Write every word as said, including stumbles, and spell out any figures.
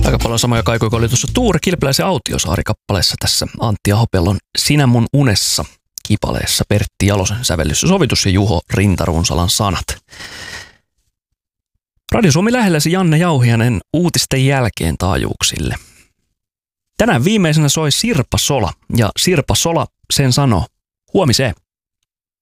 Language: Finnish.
Aika paljon samoja kaikuja kuin oli tuossa Tuure Kilpeläisen Autiosaari-kappaleessa tässä Antti Ahopellon Sinä mun unessa -kipaleessa, Pertti Jalosen sävellys ja sovitus ja Juho Rintarunsalan sanat. Radio Suomi lähelläsi Janne Jauhianen uutisten jälkeen taajuuksille. Tänään viimeisenä soi Sirpa Sola ja Sirpa Sola sen sanoo huomiseen.